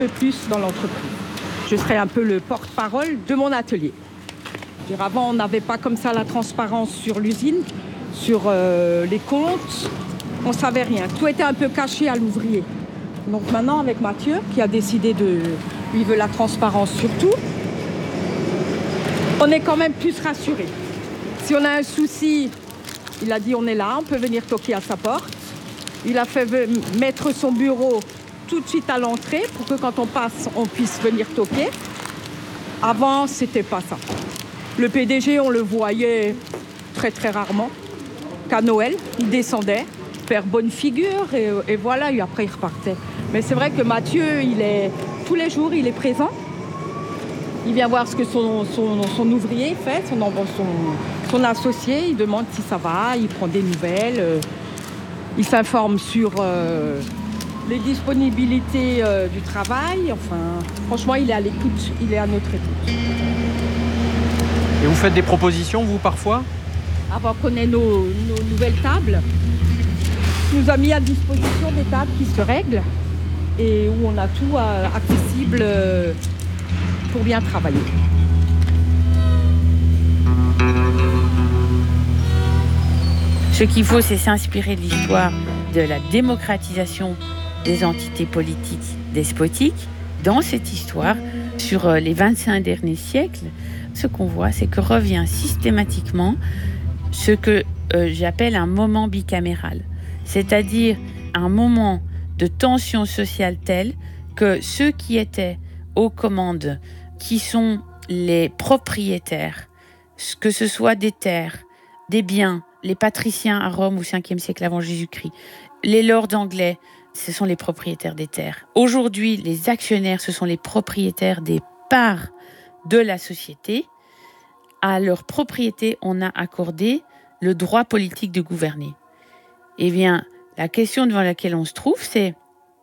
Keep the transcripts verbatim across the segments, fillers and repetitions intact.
peu plus dans l'entreprise. Je serai un peu le porte-parole de mon atelier. Je veux dire, avant, on n'avait pas comme ça la transparence sur l'usine, sur euh, les comptes. On ne savait rien. Tout était un peu caché à l'ouvrier. Donc maintenant, avec Mathieu, qui a décidé de... Lui, il veut la transparence sur tout. On est quand même plus rassurés. Si on a un souci, il a dit on est là, on peut venir toquer à sa porte. Il a fait mettre son bureau tout de suite à l'entrée pour que quand on passe, on puisse venir toquer. Avant, c'était pas ça. Le P D G, on le voyait très très rarement. Qu'à Noël, il descendait, faire bonne figure et, et voilà, et après il repartait. Mais c'est vrai que Mathieu, il est, tous les jours, il est présent. Il vient voir ce que son, son, son ouvrier fait, son, son, son associé, il demande si ça va, il prend des nouvelles, euh, il s'informe sur euh, les disponibilités euh, du travail. Enfin, franchement, il est à l'écoute, il est à notre écoute. Et vous faites des propositions, vous, parfois ? Avant qu'on ait nos, nos nouvelles tables, il nous a mis à disposition des tables qui se règlent et où on a tout euh, accessible euh, pour bien travailler. Ce qu'il faut, c'est s'inspirer de l'histoire de la démocratisation des entités politiques despotiques. Dans cette histoire, sur les vingt-cinq derniers siècles, ce qu'on voit, c'est que revient systématiquement ce que euh, j'appelle un moment bicaméral, c'est-à-dire un moment de tension sociale telle que ceux qui étaient aux commandes, qui sont les propriétaires, que ce soit des terres, des biens, les patriciens à Rome au cinquième siècle avant Jésus-Christ, les lords anglais, ce sont les propriétaires des terres. Aujourd'hui, les actionnaires, ce sont les propriétaires des parts de la société. À leur propriété, on a accordé le droit politique de gouverner. Eh bien, la question devant laquelle on se trouve, c'est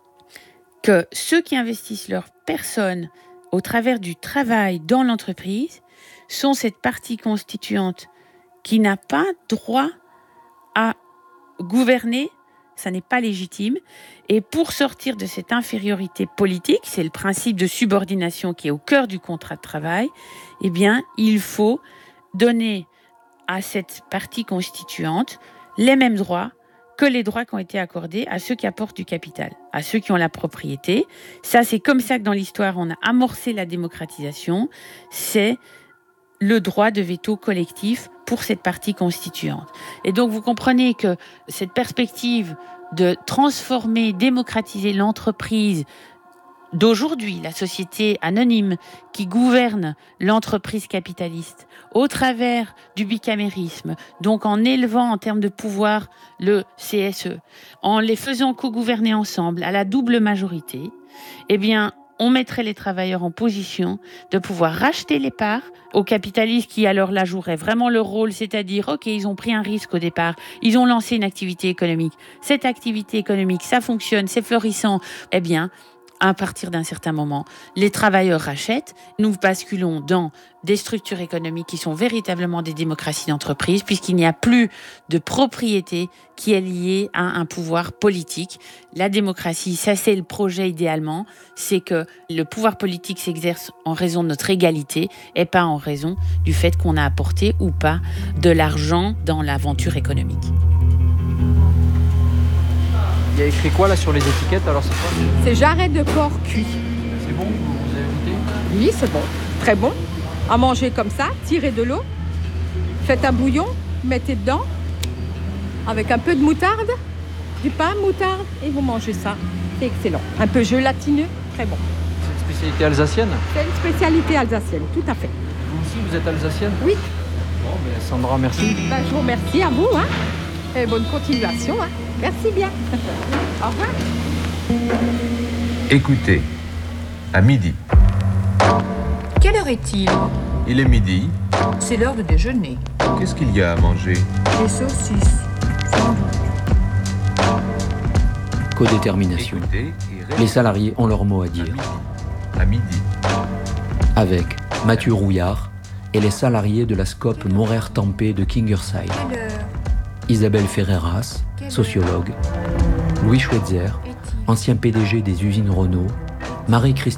que ceux qui investissent leurs personnes au travers du travail dans l'entreprise sont cette partie constituante qui n'a pas droit à gouverner, ça n'est pas légitime. Et pour sortir de cette infériorité politique, c'est le principe de subordination qui est au cœur du contrat de travail, eh bien, il faut donner à cette partie constituante les mêmes droits que les droits qui ont été accordés à ceux qui apportent du capital, à ceux qui ont la propriété. Ça, c'est comme ça que dans l'histoire, on a amorcé la démocratisation. C'est le droit de veto collectif pour cette partie constituante. Et donc, vous comprenez que cette perspective de transformer, démocratiser l'entreprise d'aujourd'hui, la société anonyme qui gouverne l'entreprise capitaliste au travers du bicamérisme, donc en élevant en termes de pouvoir le C S E, en les faisant co-gouverner ensemble à la double majorité, eh bien, on mettrait les travailleurs en position de pouvoir racheter les parts aux capitalistes qui, alors là, joueraient vraiment leur rôle, c'est-à-dire, OK, ils ont pris un risque au départ, ils ont lancé une activité économique. Cette activité économique, ça fonctionne, c'est florissant. Eh bien, à partir d'un certain moment, les travailleurs rachètent. Nous basculons dans des structures économiques qui sont véritablement des démocraties d'entreprise, puisqu'il n'y a plus de propriété qui est liée à un pouvoir politique. La démocratie, ça c'est le projet idéalement, c'est que le pouvoir politique s'exerce en raison de notre égalité et pas en raison du fait qu'on a apporté ou pas de l'argent dans l'aventure économique. Il y a écrit quoi là sur les étiquettes alors c'est quoi ? C'est jarret de porc cuit. C'est bon, vous avez goûté ? Oui, c'est bon. Très bon. À manger comme ça, tirez de l'eau, faites un bouillon, mettez dedans, avec un peu de moutarde, du pain, moutarde, et vous mangez ça. C'est excellent. Un peu gélatineux, très bon. C'est une spécialité alsacienne ? C'est une spécialité alsacienne, tout à fait. Vous aussi, vous êtes alsacienne ? Oui. Bon, ben Sandra, merci. Ben, je vous remercie à vous. Hein. Et bonne continuation. Hein. Merci bien. Au revoir. Écoutez, à midi. Quelle heure est-il ? Il est midi. C'est l'heure de déjeuner. Qu'est-ce qu'il y a à manger ? Des saucisses, sans doute. Codétermination. Les salariés ont leur mot à dire. À midi. Avec Mathieu Rouillard et les salariés de la Scope Morer-Tempé de Kingersheim. Quelle heure ? Isabelle Ferreras, sociologue. Louis Schweitzer, ancien P D G des usines Renault. Marie-Christine